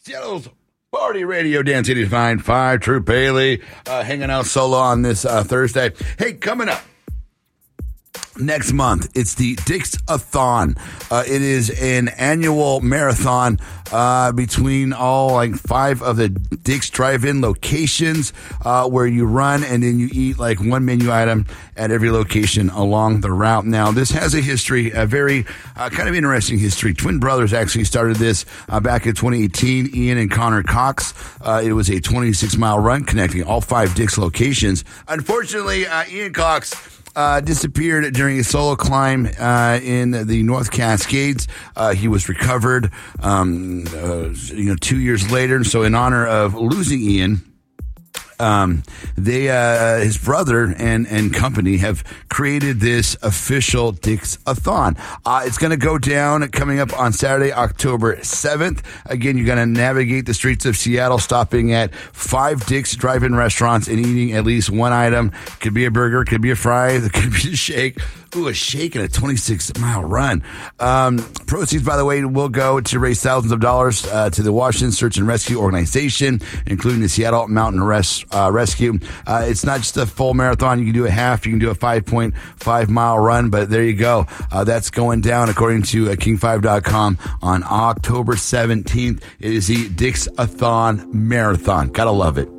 Seattle's Party Radio, Dan City Fine 5, True Bailey, hanging out solo on this Thursday. Hey, coming up next month, it's the Dix-a-thon. It is an annual marathon between all 5 of the Dick's drive-in locations where you run and then you eat one menu item at every location along the route. Now, this has a history, a very kind of interesting history. Twin brothers actually started this back in 2018, Ian and Connor Cox. It was a 26-mile run connecting all 5 Dick's locations. Unfortunately, Ian Cox disappeared during a solo climb in the North Cascades. He was recovered 2 years later. So in honor of losing Ian, his brother and company have created this official Dix-a-thon. It's going to go down coming up on Saturday, October 7th. Again, you're going to navigate the streets of Seattle, stopping at 5 Dick's drive-in restaurants and eating at least one item. Could be a burger, could be a fry, it could be a shake. Ooh, a shake and a 26-mile run. Proceeds, by the way, will go to raise thousands of dollars to the Washington Search and Rescue Organization, including the Seattle Mountain Rescue. It's not just a full marathon. You can do a half. You can do a 5.5-mile run, but there you go. That's going down, according to King5.com, on October 17th. It is the Dix-a-thon Marathon. Gotta love it.